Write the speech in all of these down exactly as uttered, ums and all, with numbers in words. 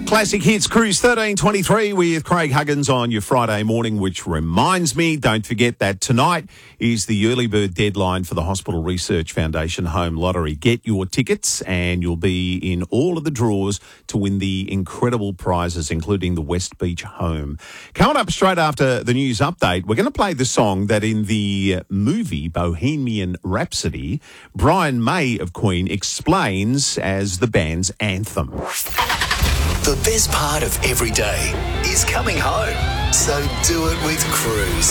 Classic Hits Cruise thirteen twenty-three with Craig Huggins on your Friday morning, which reminds me, don't forget that tonight is the early bird deadline for the Hospital Research Foundation Home Lottery. Get your tickets and you'll be in all of the draws to win the incredible prizes, including the West Beach home. Coming up straight after the news update, we're going to play the song that in the movie Bohemian Rhapsody, Brian May of Queen explains as the band's anthem. The best part of every day is coming home. So do it with Cruise.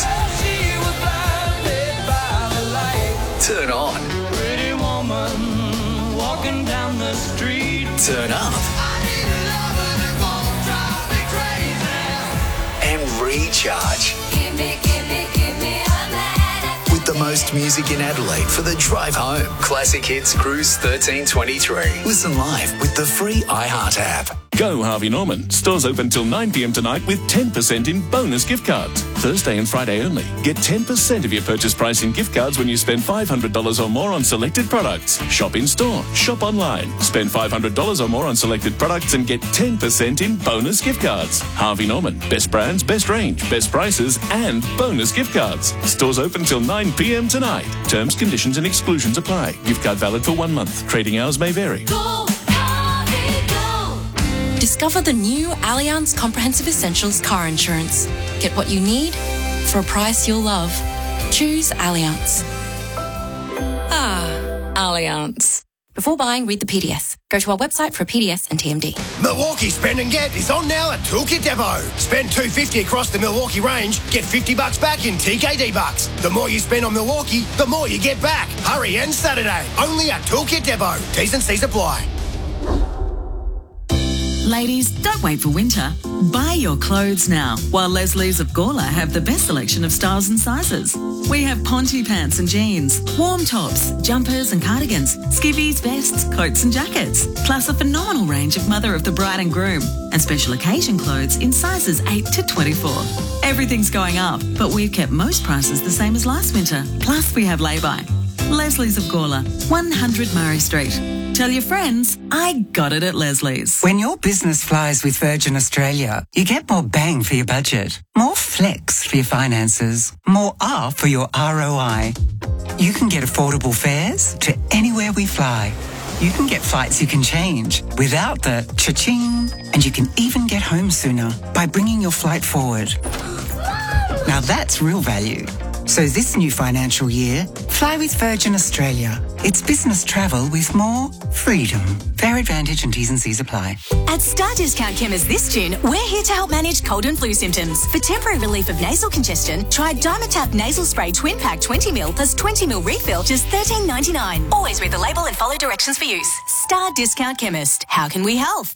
Turn on. Pretty woman walking down the street. Turn up. I need a lover that won't drive me crazy. And recharge. Give me, give me, give me a man. With the most music in Adelaide for the drive home. Classic Hits Cruise thirteen twenty-three. Listen live with the free iHeart app. Go Harvey Norman. Stores open till nine p.m. tonight with ten percent in bonus gift cards. Thursday and Friday only. Get ten percent of your purchase price in gift cards when you spend five hundred dollars or more on selected products. Shop in store. Shop online. Spend five hundred dollars or more on selected products and get ten percent in bonus gift cards. Harvey Norman. Best brands, best range, best prices and bonus gift cards. Stores open till nine p.m. tonight. Terms, conditions and exclusions apply. Gift card valid for one month. Trading hours may vary. Go, Harvey, go. Discover the new Allianz Comprehensive Essentials car insurance. Get what you need for a price you'll love. Choose Allianz. Ah, Allianz. Before buying, read the P D S. Go to our website for a P D S and T M D. Milwaukee Spend and Get is on now at Toolkit Depot. Spend two hundred fifty dollars across the Milwaukee range, get fifty bucks back in T K D bucks. The more you spend on Milwaukee, the more you get back. Hurry and Saturday, only at Toolkit Depot. T's and C's apply. Ladies, don't wait for winter. Buy your clothes now, while Leslie's of Gawler have the best selection of styles and sizes. We have ponte pants and jeans, warm tops, jumpers and cardigans, skivvies, vests, coats and jackets, plus a phenomenal range of mother of the bride and groom, and special occasion clothes in sizes eight to twenty-four. Everything's going up, but we've kept most prices the same as last winter. Plus, we have lay-by. Leslie's of Gawler, one hundred Murray Street. Tell your friends, I got it at Leslie's. When your business flies with Virgin Australia, you get more bang for your budget, more flex for your finances, more R for your R O I. You can get affordable fares to anywhere we fly. You can get flights you can change without the cha-ching, and you can even get home sooner by bringing your flight forward. Now that's real value. So this new financial year, fly with Virgin Australia. It's business travel with more freedom. Fair advantage and T's and C's apply. At Star Discount Chemist this June, we're here to help manage cold and flu symptoms. For temporary relief of nasal congestion, try Dimetapp Nasal Spray Twin Pack twenty milliliters plus twenty milliliters refill, just thirteen ninety-nine. Always read the label and follow directions for use. Star Discount Chemist. How can we help?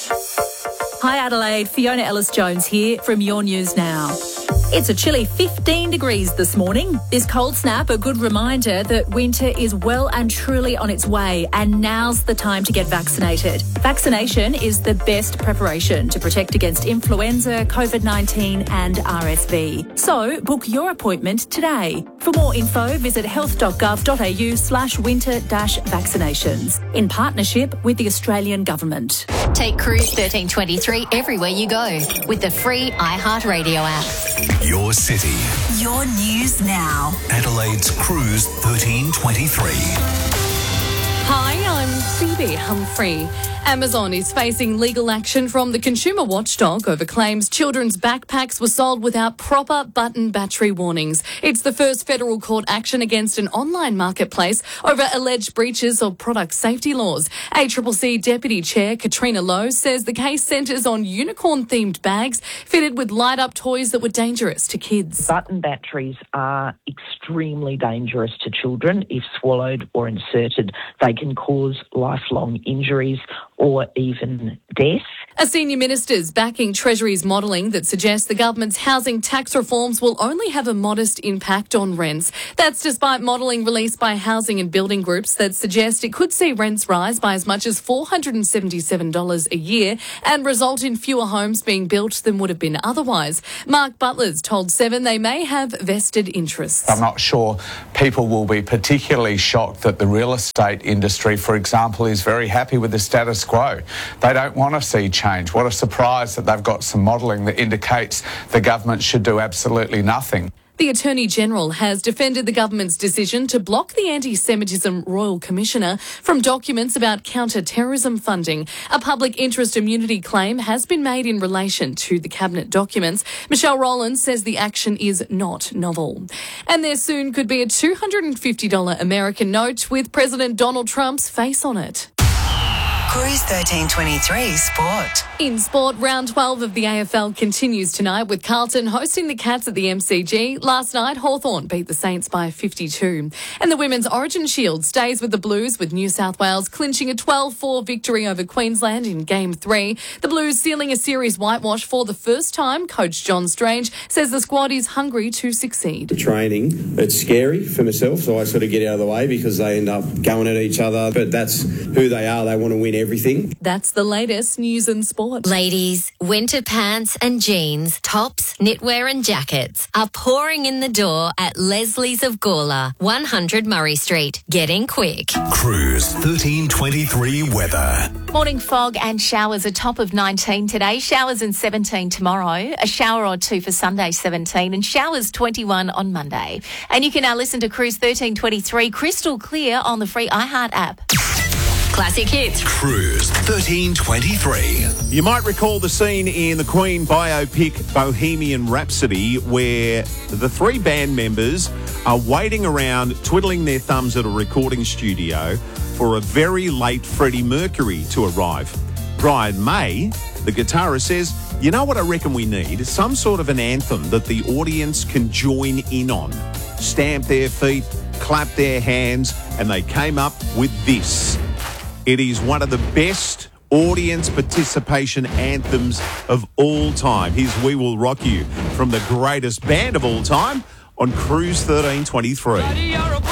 Hi Adelaide, Fiona Ellis-Jones here from Your News Now. It's a chilly fifteen degrees this morning. This cold snap, a good reminder that winter is well and truly on its way, and now's the time to get vaccinated. Vaccination is the best preparation to protect against influenza, COVID nineteen and R S V. So book your appointment today. For more info, visit health.gov.au slash winter dash vaccinations in partnership with the Australian Government. Take Cruise thirteen twenty-three everywhere you go with the free iHeartRadio app. Your city. Your News Now. Adelaide's Cruise thirteen twenty-three. Hi, I'm Phoebe Humphrey. Amazon is facing legal action from the consumer watchdog over claims children's backpacks were sold without proper button battery warnings. It's the first federal court action against an online marketplace over alleged breaches of product safety laws. A C C C Deputy Chair Katrina Lowe says the case centres on unicorn-themed bags fitted with light-up toys that were dangerous to kids. Button batteries are extremely dangerous to children. If swallowed or inserted, they can cause lifelong injuries or even death. A senior minister's backing Treasury's modelling that suggests the government's housing tax reforms will only have a modest impact on rents. That's despite modelling released by housing and building groups that suggest it could see rents rise by as much as four hundred seventy-seven dollars a year and result in fewer homes being built than would have been otherwise. Mark Butler's told Seven they may have vested interests. I'm not sure people will be particularly shocked that the real estate industry, for example, is very happy with the status quo. They don't want to see change. change. What a surprise that they've got some modelling that indicates the government should do absolutely nothing. The Attorney-General has defended the government's decision to block the Anti-Semitism Royal Commissioner from documents about counter-terrorism funding. A public interest immunity claim has been made in relation to the cabinet documents. Michelle Rowland says the action is not novel. And there soon could be a two hundred fifty dollars American note with President Donald Trump's face on it. Cruise thirteen twenty-three Sport. In sport, round twelve of the A F L continues tonight with Carlton hosting the Cats at the M C G. Last night, Hawthorn beat the Saints by fifty-two. And the Women's Origin Shield stays with the Blues, with New South Wales clinching a twelve four victory over Queensland in Game three. The Blues sealing a series whitewash for the first time. Coach John Strange says the squad is hungry to succeed. The training, it's scary for myself, so I sort of get out of the way because they end up going at each other. But that's who they are. They want to win everything. That's the latest news and sport. Ladies, winter pants and jeans, tops, knitwear and jackets are pouring in the door at Leslie's of Gawler, one hundred Murray Street. Get in quick. Cruise thirteen twenty-three weather. Morning fog and showers, a top of nineteen today. Showers and seventeen tomorrow. A shower or two for Sunday, seventeen. And showers twenty-one on Monday. And you can now listen to Cruise thirteen twenty-three crystal clear on the free iHeart app. Classic hits. Cruise thirteen twenty-three. You might recall the scene in the Queen biopic Bohemian Rhapsody where the three band members are waiting around, twiddling their thumbs at a recording studio for a very late Freddie Mercury to arrive. Brian May, the guitarist, says, you know what I reckon we need? Some sort of an anthem that the audience can join in on. Stamp their feet, clap their hands, and they came up with this. It is one of the best audience participation anthems of all time. Here's We Will Rock You from the greatest band of all time on Cruise thirteen twenty-three.